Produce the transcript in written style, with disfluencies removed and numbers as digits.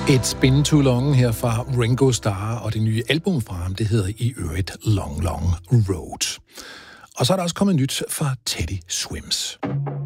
It's Been Too Long her fra Ringo Starr, og det nye album fra ham, det hedder i øvrigt Long Long Road. Og så er der også kommet nyt fra Teddy Swims.